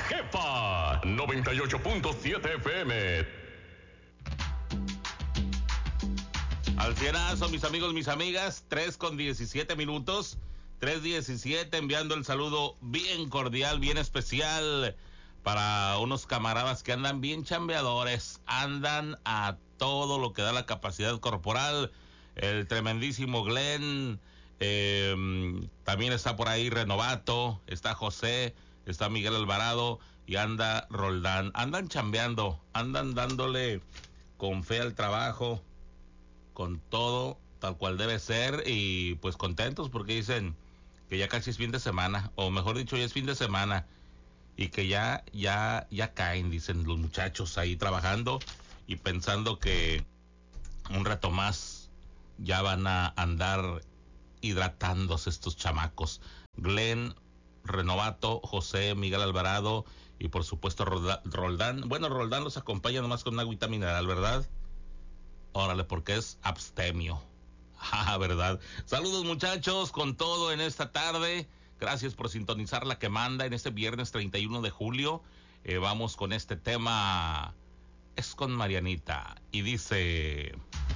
jefa. 98.7 FM. Al cienazo, mis amigos, mis amigas, 3:17, 3:17, enviando el saludo bien cordial, bien especial para unos camaradas que andan bien chambeadores, andan a todo lo que da la capacidad corporal. El tremendísimo Glenn, también está por ahí Renovato, está José, está Miguel Alvarado y anda Roldán. Andan chambeando, andan dándole con fe al trabajo, con todo tal cual debe ser, y pues contentos porque dicen que ya casi es fin de semana, o mejor dicho, ya es fin de semana, y que ya caen, dicen los muchachos ahí trabajando y pensando que un rato más ya van a andar hidratándose estos chamacos. Glenn, Renovato, José, Miguel Alvarado y por supuesto Roldán. Bueno, Roldán los acompaña nomás con una agüita mineral, ¿verdad? Órale, porque es abstemio. ¿Verdad? Saludos, muchachos, con todo en esta tarde. Gracias por sintonizar la que manda en este viernes 31 de julio. Vamos con este tema. Es con Marianita. Y dice...